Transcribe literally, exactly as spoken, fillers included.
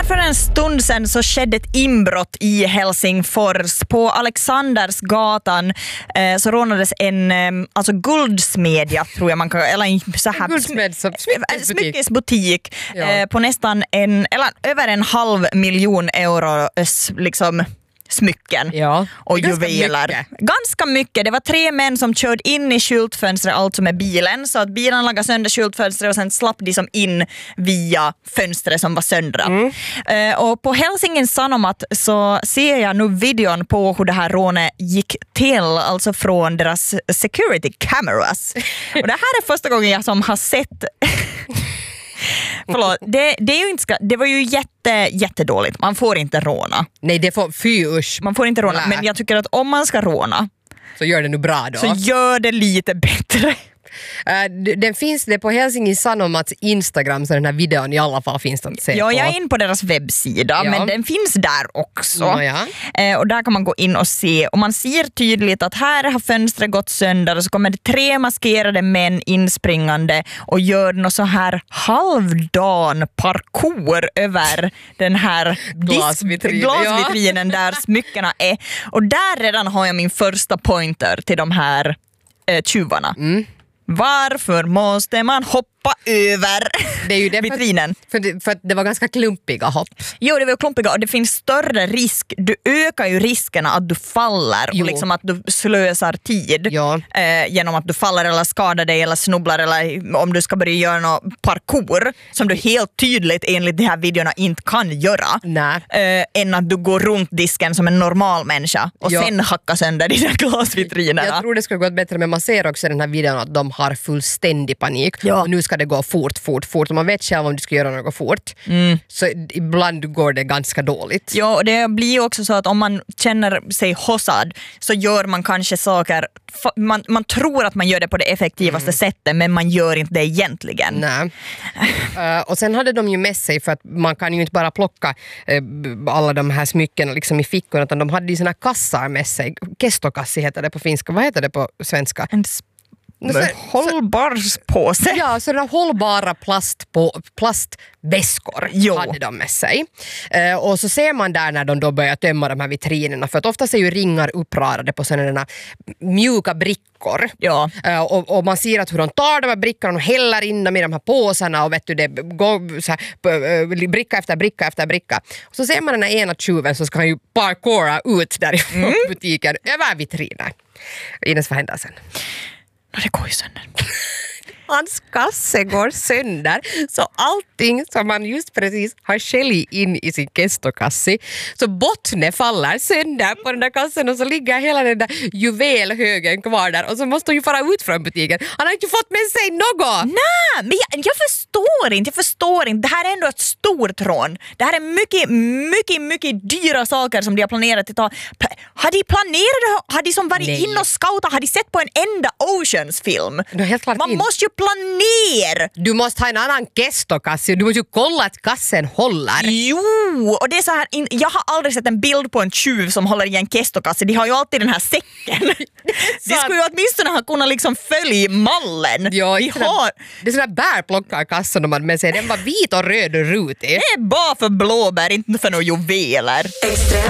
för en stund sedan så skedde ett inbrott i Helsingfors. På Alexandersgatan eh, så rånades en eh, alltså guldsmedja, tror jag man kan, eller en så här Guldsmed, så smyckesbutik, smyckesbutik ja. eh, på nästan en, eller över en halv miljon euro liksom smycken ja. och ganska juveler. Mycket. Ganska mycket. Det var tre män som körde in i skyltfönstret, alltså med bilen, så att bilen lagade sönder skyltfönstret och sen slapp de som in via fönstret som var söndrat. Mm. Uh, och på Helsingin Sanomat så ser jag nu videon på hur det här rånet gick till, alltså från deras security cameras. Och det här är första gången jag som har sett Förlåt, det, det, är ju inte ska, det var ju jätte, jättedåligt. Man får inte råna. Nej, det får fy usch. Man får inte råna, Nä. Men jag tycker att om man ska råna så gör det nu bra då. Så gör det lite bättre. Uh, den finns det på Helsingin Sanomats Instagram, så den här videon i alla fall finns att se ja, på. jag är in på deras webbsida, ja. Men den finns där också. Ja, ja. Uh, och där kan man gå in och se. Och man ser tydligt att här har fönstret gått sönder och så kommer det tre maskerade män inspringande och gör något så här halvdan parkour över den här glasvitrinen, glasvitrinen ja. Där smyckena är. Och där redan har jag min första pointer till de här uh, tjuvarna. Mm. Varför måste man hoppa över det är ju det vitrinen? För, för, för att det var ganska klumpiga hopp. Jo, det var klumpiga och det finns större risk. Du ökar ju riskerna att du faller jo. Och liksom att du slösar tid ja. eh, genom att du faller eller skadar dig eller snubblar eller om du ska börja göra något parkour som du helt tydligt enligt de här videorna inte kan göra. Nej. Eh, än att du går runt disken som en normal människa och ja. Sen hackar sönder de där glasvitrinerna. Jag tror det skulle gått bättre, men man ser också i den här videon att de har fullständig panik ja. Och nu ska det gå fort, fort, fort och man vet själv om du ska göra något fort mm. så ibland går det ganska dåligt. Ja, och det blir ju också så att om man känner sig hossad så gör man kanske saker, man, man tror att man gör det på det effektivaste mm. sättet, men man gör inte det egentligen. Nej. uh, och sen hade de ju med sig, för att man kan ju inte bara plocka uh, alla de här smycken liksom i fickorna, utan de hade ju sina kassar med sig. Kestokassi heter det på finska, vad heter det på svenska? En hållbarspåse. Ja, sådana hållbara plast på, plastväskor jo. Hade de med sig. Eh, och så ser man där när de då börjar tömma de här vitrinerna, för att ofta är ju ringar uppradade på sådana mjuka brickor. Ja. Eh, och, och man ser att hur de tar de här brickorna och häller in dem i de här påsarna och vet du, det går så här, bricka efter bricka efter bricka. Och så ser man den här ena tjuven, så ska han ju parkoura ut därifrån mm. butiken över vitriner. Ines, vad händer sen? Det går ju sönder. Hans kasse går sönder, så allting som man just precis har skällt in i sin kestokassi, så bottne faller sönder på den där kassen och så ligger hela den där juvelhögen kvar där och så måste hon ju fara ut från butiken. Han har inte fått med sig något! Nej, men jag, jag förstår inte, jag förstår inte. Det här är ändå ett stort rån. Det här är mycket, mycket, mycket dyra saker som de har planerat att ta. Har de planerat, har de som varit in och scoutat, har de sett på en enda Oceans-film? Man in. måste ju planera. Du måste ha en annan kestokassi och du måste ju kolla att kassen håller. Jo, och det är så här, jag har aldrig sett en bild på en tjuv som håller i en kestokassi. De har ju alltid den här säcken. De skulle ju åtminstone ha kunnat liksom följa mallen. Ja, de har... Det är sådär bärplockarkassan de hade med sig. Den var vit och röd och rutig. Det är bara för blåbär, inte för några juveler. Extra.